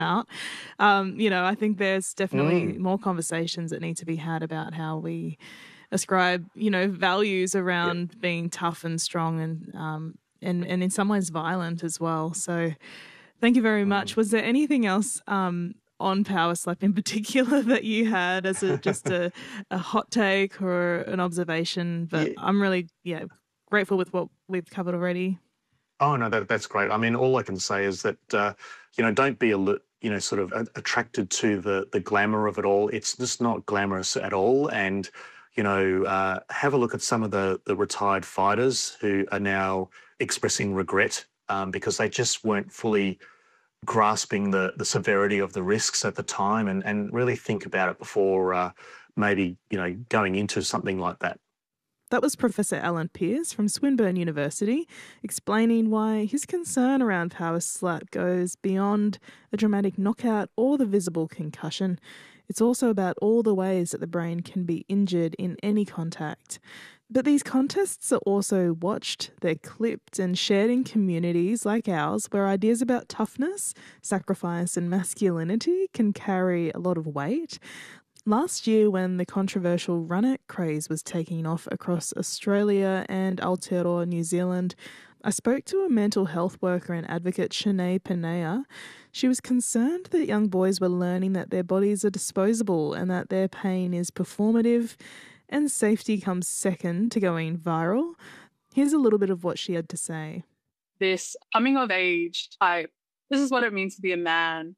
out. I think there's definitely more conversations that need to be had about how we ascribe, values around being tough and strong and in some ways violent as well. So thank you very much. Was there anything else on Power Slap in particular that you had as just a hot take or an observation? But I'm really, grateful with what we've covered already. Oh, no, that's great. I mean, all I can say is that, don't be sort of attracted to the glamour of it all. It's just not glamorous at all. And, have a look at some of the retired fighters who are now expressing regret because they just weren't fully grasping the severity of the risks at the time and really think about it before maybe, going into something like that. That was Professor Alan Pearce from Swinburne University explaining why his concern around Power Slap goes beyond a dramatic knockout or the visible concussion. It's also about all the ways that the brain can be injured in any contact. But these contests are also watched, they're clipped and shared in communities like ours where ideas about toughness, sacrifice and masculinity can carry a lot of weight. Last year, when the controversial Run It craze was taking off across Australia and Aotearoa, New Zealand, I spoke to a mental health worker and advocate, Shanae Panea. She was concerned that young boys were learning that their bodies are disposable and that their pain is performative and safety comes second to going viral. Here's a little bit of what she had to say. This coming of age type, this is what it means to be a man.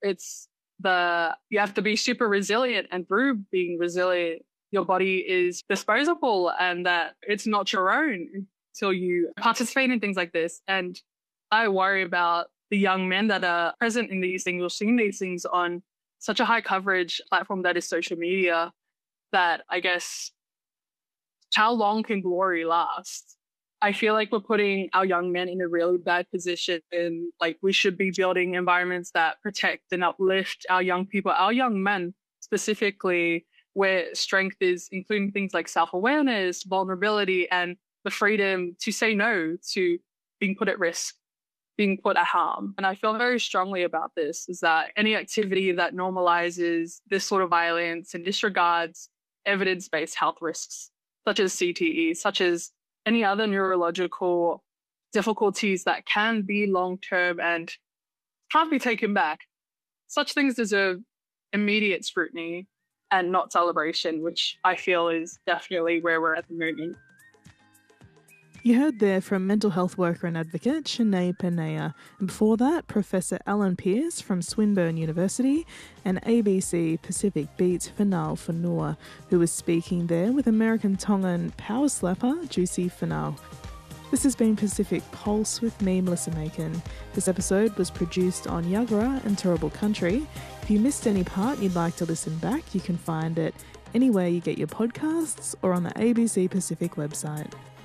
You have to be super resilient, and through being resilient, your body is disposable and that it's not your own until you participate in things like this. And I worry about the young men that are present in these things or seeing these things on such a high coverage platform that is social media, that I guess, how long can glory last? I feel like we're putting our young men in a really bad position, and we should be building environments that protect and uplift our young people, our young men specifically, where strength is including things like self-awareness, vulnerability, and the freedom to say no to being put at risk, being put at harm. And I feel very strongly about this, is that any activity that normalizes this sort of violence and disregards evidence-based health risks, such as CTE, such as any other neurological difficulties that can be long-term and can't be taken back. Such things deserve immediate scrutiny and not celebration, which I feel is definitely where we're at the moment. You heard there from mental health worker and advocate Shanae Panea, and before that, Professor Alan Pearce from Swinburne University and ABC Pacific Beat's Fanal Fanua, who was speaking there with American Tongan power slapper Juicy Fanal. This has been Pacific Pulse with me, Melissa Macon. This episode was produced on Yagara and Terrible Country. If you missed any part and you'd like to listen back, you can find it anywhere you get your podcasts or on the ABC Pacific website.